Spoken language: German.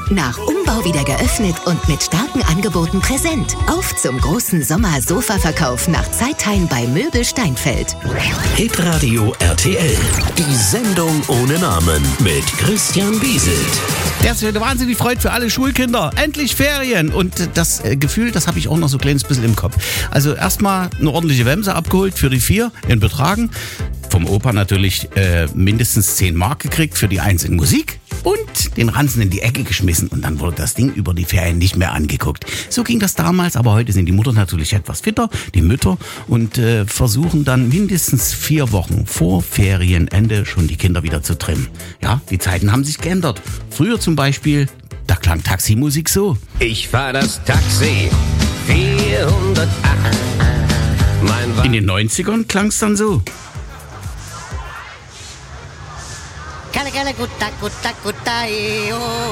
Nach Umbau wieder geöffnet und mit starken Angeboten präsent. Auf zum großen Sommer-Sofa-Verkauf nach Zeitheim bei Möbel Steinfeld. Hitradio RTL. Die Sendung ohne Namen mit Christian Bieselt. Das wird wahnsinnig Freude für alle Schulkinder. Endlich Ferien. Und das Gefühl, das habe ich auch noch so ein kleines bisschen im Kopf. Also erstmal eine ordentliche Wemse abgeholt für die 4 in Betragen. Vom Opa natürlich mindestens 10 Mark gekriegt für die 1 in Musik. Und den Ranzen in die Ecke geschmissen. Und dann wurde das Ding über die Ferien nicht mehr angeguckt. So ging das damals, aber heute sind die Mutter natürlich etwas fitter, die Mütter, und versuchen dann mindestens 4 Wochen vor Ferienende schon die Kinder wieder zu trimmen. Ja, die Zeiten haben sich geändert. Früher zum Beispiel, da klang Taximusik so. Ich fahr das Taxi 408. In den 90ern klang es dann so. Kale kale gutta gutta gutta